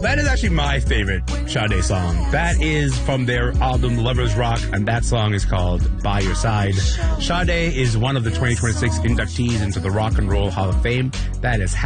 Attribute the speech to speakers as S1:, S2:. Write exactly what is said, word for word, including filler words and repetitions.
S1: That is actually my favorite Sade song. That is from their album Lovers Rock, and that song is called By Your Side. Sade is one of the twenty twenty-six inductees into the Rock and Roll Hall of Fame. That is